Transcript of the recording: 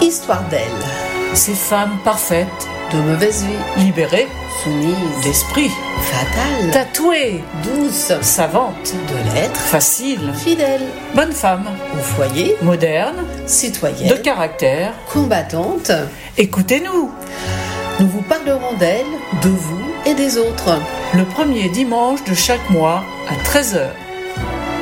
Histoire d'elle. Ces femmes parfaites, De mauvaise vie. libérées Soumise. d'esprit, Fatale. tatouées, Douce. savantes, De l'être. faciles, Fidèle. bonnes femmes, Au foyer. modernes, Citoyenne. de caractère. Combattante. Écoutez-nous, Nous vous parlerons d'elle, de vous et des autres. le premier dimanche de chaque mois à 13h.